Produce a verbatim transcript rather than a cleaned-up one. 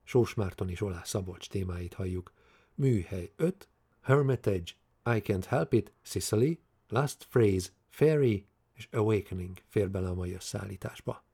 Sós Márton és Olá Szabolcs témáit halljuk. Műhely öt, Hermitage, I Can't Help It, Sicily, Last Phrase, Fairy és Awakening fér bele a mai összeállításba.